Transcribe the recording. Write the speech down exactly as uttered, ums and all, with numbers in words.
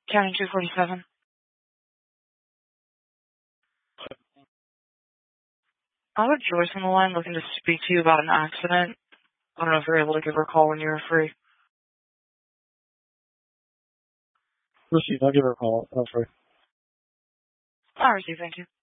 County two forty-seven. I have Joyce on the line looking to speak to you about an accident. I don't know if you're able to give her a call when you're free. Receive. I'll give her a call. I'm free. I receive. Thank you.